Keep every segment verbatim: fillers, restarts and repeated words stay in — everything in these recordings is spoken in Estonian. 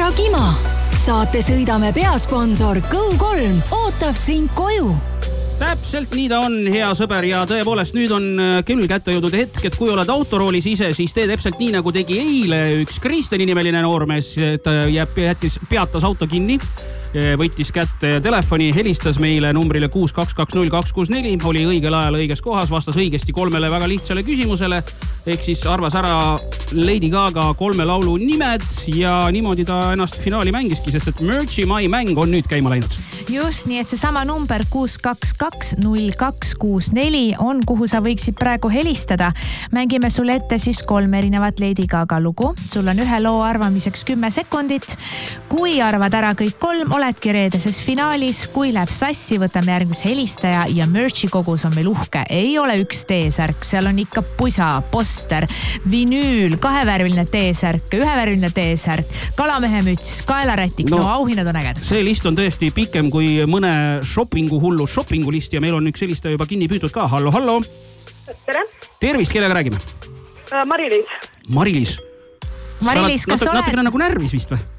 ja Kima. Saate sõidame peasponsor Go kolm ootab sind koju. Täpselt nii ta on, hea sõber, ja tõepoolest nüüd on küll kätte jõudnud hetk, et kui oled autoroolis ise, siis tee täpselt nii, nagu tegi eile üks Kristjani nimeline noormees, et jääb, jättis, peatas auto kinni, võttis kätte telefoni, helistas meile numbrile kuus kaks kaks null kaks kuus neli, oli õigel ajal õiges kohas, vastas õigesti kolmele väga lihtsale küsimusele, ehk siis arvas ära Lady Gaga kolme laulu nimed ja niimoodi ta ennast finaali mängiski, sest et Merchi My mäng on nüüd käima läinud. Just, nii et see sama number kuus kaks kaks null kaks kuus neli on, kuhu sa võiksid praegu helistada. Mängime sulle ette siis kolm erinevat Lady Gaga lugu. Sul on ühe loo arvamiseks kümme sekundit. Kui arvad ära kõik kolm, oledki reedeses finaalis. Kui läheb sassi, võtame järgmise helistaja ja Merchi kogus on meil uhke. Ei ole üks T-särk, seal on ikka pusa, poster, vinüül, kahevärviline T-särk, ühevärviline T-särk, kalamehe müts, kaelarätik, no, no auhinnad on äged. See list on tõesti pikem kui mõne shoppingu hullu shoppingu list ja meil on üks helistaja juba kinni püütud ka. Hallo, hallo. Tere. Tervist, kellega räägime? Uh, Mari-Liis. Mari-Liis. Mari-Liis, kas natu, oled? Natukene nagu närvis vist või?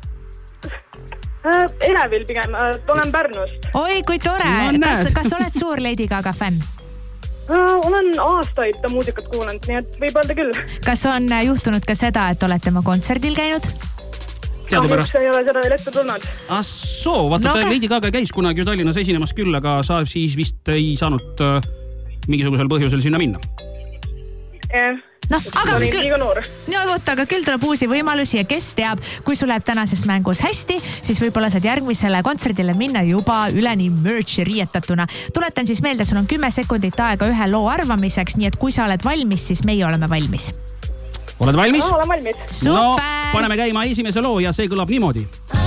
Uh, Elevil pigem, uh, olen Pärnust. Oi, kui tore. No, kas, kas oled suur Lady Gaga fänn? Uh, olen aastaid ta muusikat kuulanud, nii et võib öelda küll. Kas on juhtunud ka seda, et oled tema kontserdil käinud? Kahjuks ei ole seda veel ette tulnud. Ah, soo, vaata no, ta Lady Gaga käis kunagi ju Tallinnas esinemas küll, aga sa siis vist ei saanud uh, mingisugusel põhjusel sinna minna. Eh, no, aga olin küll, liiga noor. No võtta, aga küll tuleb uusi võimalusi ja kes teab, kui sul läheb tänases mängus hästi, siis võib-olla saad järgmisele kontserdile minna juba üleni Merchi riietatuna. Tuletan siis meelde, sul on kümme sekundit aega ühe loo arvamiseks, nii et kui sa oled valmis, siis meie oleme valmis. Oled valmis? No, olen valmis. Super! No, paneme käima esimese loo ja see kõlab niimoodi.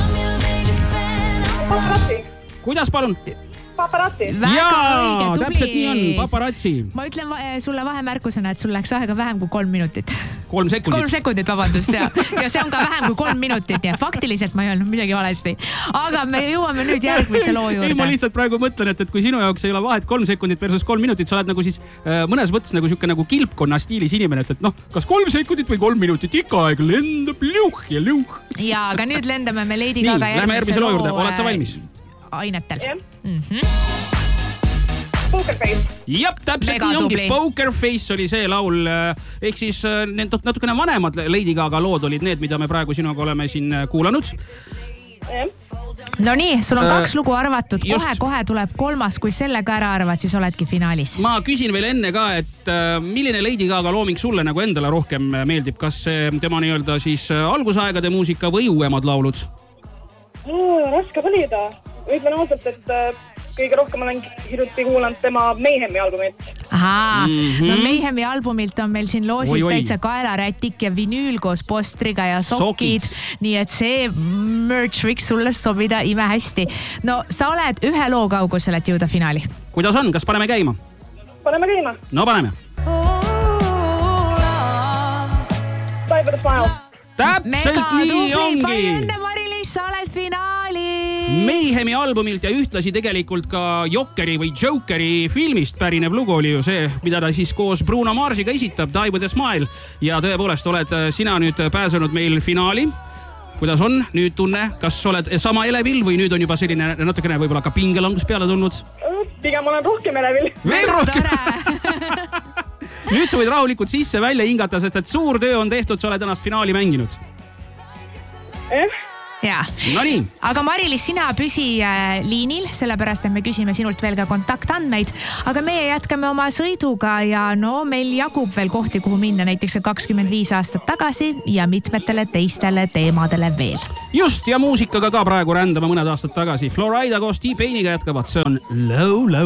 Paparazzi. Kuidas palun? Paparazzi. Väga Jaa, õige, tubli. täpselt nii on, paparazzi. Ma ütlen sulle vahemärkusena, et sul läks aega vähem kui kolm minutit. Kolm sekundit. Kolm sekundit, vabandust, ja. ja see on ka vähem kui kolm minutit, nii faktiliselt ma ei öelnud midagi valesti. Aga me jõuame nüüd järgmise loo juurde. Ei, ma lihtsalt praegu mõtlen, et, et kui sinu jaoks ei ole vahet kolm sekundit versus kolm minutit, sa oled nagu siis äh, mõnes mõttes nagu siuke nagu kilpkonna stiilis inimene, et, et noh, kas kolm sekundit või kolm minutit, ikka aeg lendab luh ja luh. Ja, aga nüüd lendame me Lady Gaga järgmise, lähme järgmise loo juurde, oled sa valmis? Ainetel. Yeah. Mm-hmm. Poker Face. Jep, täpselt Mega nii ongi. tubli. Poker Face oli see laul, ehk siis need natukene vanemad Lady Gaga lood olid need, mida me praegu sinuga oleme siin kuulanud. Yeah. No nii, sul on kaks äh, lugu arvatud, just. kohe, kohe tuleb kolmas, kui selle ka ära arvad, siis oledki finaalis. Ma küsin veel enne ka, et äh, milline Lady Gaga looming sulle nagu endale rohkem meeldib, kas tema nii-öelda siis algusaegade muusika või uuemad laulud? Oh, raske valida. Ütlen ausalt, et äh, kõige rohkem olen hiljuti kuulanud tema Mayhemi albumit. Ahaa, mm-hmm. no Mayhemi albumilt on meil siin loosis oi, oi. täitsa kaelarätik ja vinüül koos postriga ja sokid, sokid. Nii et see merch võiks sulle sobida ime hästi. No sa oled ühe loo kaugusel, et jõuda finaali. Kuidas on, kas paneme käima? Paneme käima. No paneme. Bye for the smile. Täpselt Mega nii tubli. ongi. Palju õnne, Mari-Liis, sa oled finaalis. Mayhemi albumilt ja ühtlasi tegelikult ka Jokeri või Jokeri filmist pärinev lugu oli ju see, mida ta siis koos Bruno Marsiga esitab, Die with a Smile. Ja tõepoolest oled sina nüüd pääsenud meil finaali. Kuidas on nüüd tunne, kas oled sama elevil või nüüd on juba selline natukene võib-olla ka pingelangus peale tulnud? Pigem olen rohkem elevil. Veel rohkem! Nüüd sa võid rahulikult sisse välja hingata, sest et suur töö on tehtud, sa oled ennast finaali mänginud. Eh? Ja. No nii. Aga Mari-Liis, sina püsi äh, liinil, sellepärast et me küsime sinult veel ka kontaktandmeid. Aga meie jätkame oma sõiduga ja no meil jagub veel kohti, kuhu minna näiteks kakskümmend viis aastat tagasi ja mitmetele teistele teemadele veel. Just, ja muusikaga ka praegu rändame mõned aastad tagasi. Florida koos T-Painiga jätkavad, see on Low Low.